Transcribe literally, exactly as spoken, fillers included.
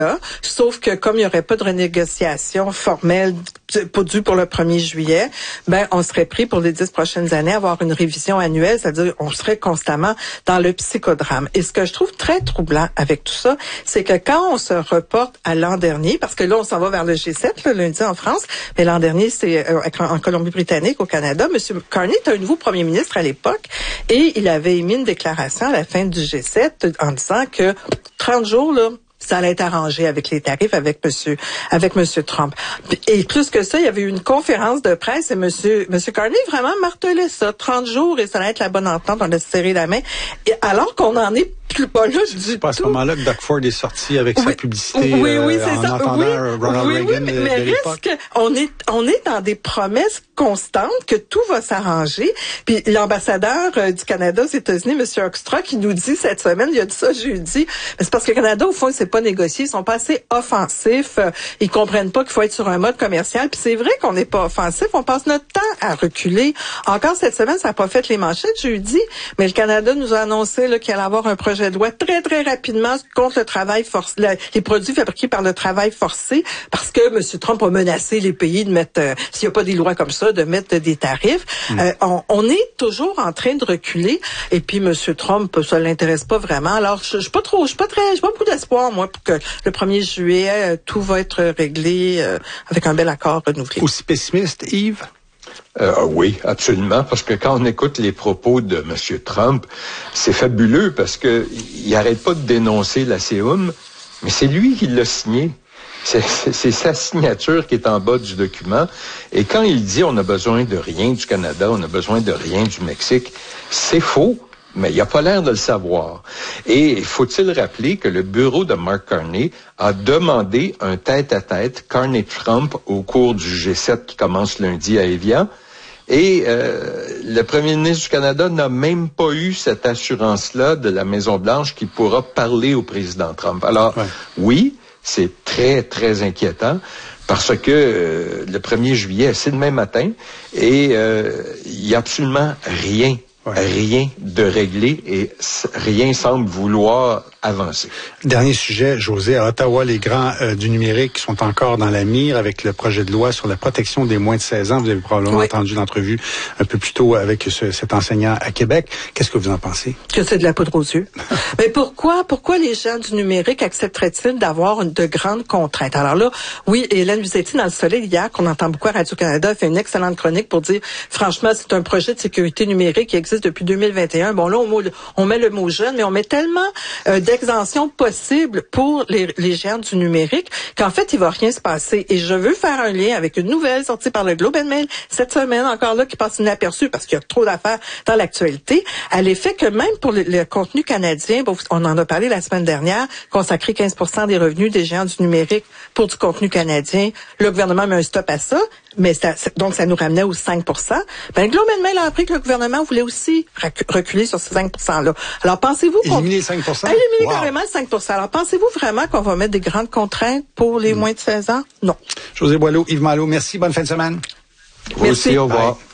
Sauf que comme il n'y aurait pas de renégociation formelle pas due pour le premier juillet, ben on serait pris pour les dix prochaines années à avoir une révision annuelle, c'est-à-dire on serait constamment dans le psychodrame. Et ce que je trouve très troublant avec tout ça, c'est que quand on se reporte à l'an dernier, parce que là on s'en va vers le G sept le lundi en France, mais l'an dernier c'est euh, en Colombie-Britannique, au Canada, M. Carney était un nouveau premier ministre à l'époque et il avait émis une déclaration à la fin du G sept en disant que trente jours là, ça allait être arrangé avec les tarifs avec monsieur avec monsieur Trump. Et plus que ça, il y avait eu une conférence de presse et monsieur monsieur Carney vraiment martelait ça, trente jours et ça allait être la bonne entente, on a serré la main. Et alors qu'on en est plus pas là du C'est pas à ce moment-là que Doug Ford est sorti avec oui. sa publicité oui, oui, euh, c'est en ça. entendant oui, Ronald oui, Reagan oui, mais, de, mais de l'époque. Risque, on est on est dans des promesses constantes que tout va s'arranger. Puis l'ambassadeur euh, du Canada aux États-Unis, M. Hoekstra, qui nous dit cette semaine, il a dit ça jeudi, mais c'est parce que le Canada, au fond, il s'est pas négocié, ils sont pas assez offensifs, euh, ils comprennent pas qu'il faut être sur un mode commercial. Puis c'est vrai qu'on n'est pas offensif, on passe notre temps à reculer. Encore cette semaine, ça n'a pas fait les manchettes jeudi, mais le Canada nous a annoncé là, qu'il allait avoir un projet de loi très, très rapidement contre le travail forcé, le, les produits fabriqués par le travail forcé, parce que M. Trump a menacé les pays de mettre, euh, s'il n'y a pas des lois comme ça, de mettre des tarifs. Mmh. Euh, on, on est toujours en train de reculer, et puis M. Trump, ça l'intéresse pas vraiment. Alors, je, je suis pas trop, je suis pas très, j'ai pas beaucoup d'espoir, moi, pour que le premier juillet, euh, tout va être réglé euh, avec un bel accord renouvelé. Aussi pessimiste, Yves? Euh, oui, absolument, parce que quand on écoute les propos de M. Trump, c'est fabuleux parce que il arrête pas de dénoncer la C O M, mais c'est lui qui l'a signé. C'est, c'est, c'est sa signature qui est en bas du document. Et quand il dit on a besoin de rien du Canada, on a besoin de rien du Mexique, c'est faux. Mais il n'a pas l'air de le savoir. Et faut-il rappeler que le bureau de Mark Carney a demandé un tête-à-tête Carney-Trump au cours du G sept qui commence lundi à Evian. Et euh, le premier ministre du Canada n'a même pas eu cette assurance-là de la Maison-Blanche qu'il pourra parler au président Trump. Alors, ouais. oui, c'est très, très inquiétant. Parce que euh, le premier juillet, c'est demain matin, et euh, il n'y a absolument rien Ouais. Rien de réglé et rien semble vouloir avancer. Dernier sujet, José, à Ottawa, les grands euh, du numérique sont encore dans la mire avec le projet de loi sur la protection des moins de seize ans. Vous avez probablement oui. entendu l'entrevue un peu plus tôt avec ce, cet enseignant à Québec. Qu'est-ce que vous en pensez? Que c'est de la poudre aux yeux. Mais pourquoi, pourquoi les gens du numérique accepteraient-ils d'avoir de grandes contraintes? Alors là, oui, Hélène Luzetti, dans Le Soleil hier, qu'on entend beaucoup à Radio-Canada, fait une excellente chronique pour dire, franchement, c'est un projet de sécurité numérique qui existe depuis deux mille vingt et un. Bon, là, on, on met le mot jeune, mais on met tellement euh, d'exemptions possibles pour les, les géants du numérique qu'en fait, il va rien se passer. Et je veux faire un lien avec une nouvelle sortie par le Globe and Mail cette semaine, encore là, qui passe inaperçue parce qu'il y a trop d'affaires dans l'actualité, à l'effet que même pour le, le contenu canadien, bon, on en a parlé la semaine dernière, consacrer quinze pour cent des revenus des géants du numérique pour du contenu canadien, le gouvernement met un stop à ça, mais ça, donc ça nous ramenait aux cinq pour cent. Ben, le Globe and Mail a appris que le gouvernement voulait aussi reculer sur ces cinq pour cent-là. Alors, pensez-vous qu'on... Éliminer cinq pour cent? Éliminer wow. carrément cinq pour cent. Alors, pensez-vous vraiment qu'on va mettre des grandes contraintes pour les mmh. moins de seize ans? Non. José Boileau, Yves Malo, merci. Bonne fin de semaine. Vous aussi, au revoir. Bye.